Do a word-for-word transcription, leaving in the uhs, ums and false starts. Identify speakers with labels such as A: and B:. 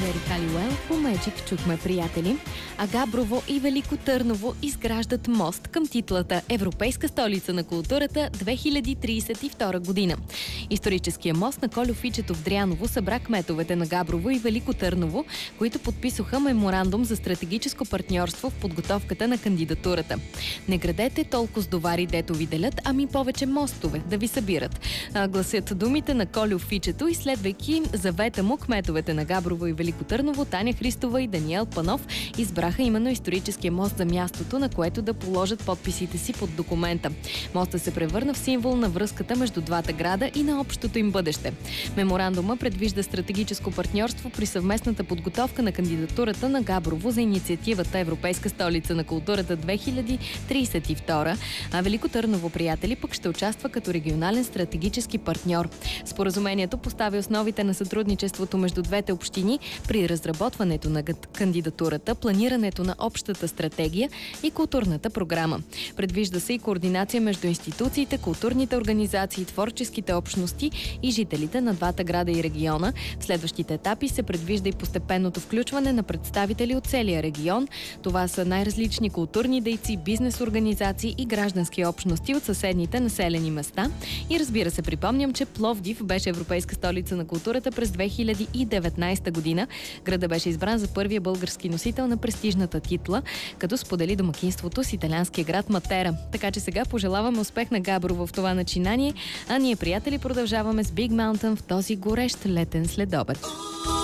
A: Джери Халиуел по Magic чухме приятели, а Габрово и Велико Търново изграждат мост към титлата Европейска столица на културата две хиляди тридесет и втора година. Историческия мост на Кольо Фичето в Дряново събра кметовете на Габрово и Велико Търново, които подписаха меморандум за стратегическо партньорство в подготовката на кандидатурата. Не градете толкова с довари, дето ви делят, ами повече мостове да ви събират. А, гласят думите на Кольо Фичето и следвайки завета му, кметовете на Габрово и Велико Търново, Таня Христова и Даниел Панов избраха именно историческия мост за мястото, на което да положат подписите си под документа. Мостът се превърна в символ на връзката между двата града и на общото им бъдеще. Меморандума предвижда стратегическо партньорство при съвместната подготовка на кандидатурата на Габрово за инициативата Европейска столица на културата две хиляди тридесет и втора, а Велико Търново, приятели, пък ще участва като регионален стратегически партньор. Споразумението поставя основите на сътрудничеството между двете общини при разработването на кандидатурата, планирането на общата стратегия и културната програма. Предвижда се и координация между институциите, културните организации, творческите общности и жителите на двата града и региона. В следващите етапи се предвижда и постепенното включване на представители от целия регион. Това са най-различни културни дейци, бизнес организации и граждански общности от съседните населени места. И разбира се, припомням, че Пловдив беше Европейска столица на културата през две хиляди и деветнадесета година. Града беше избран за първия български носител на престижната титла, като сподели домакинството с италианския град Матера. Така че сега пожелаваме успех на Габрово в това начинание, а ние, приятели, продължаваме с Big Mountain в този горещ летен следобед.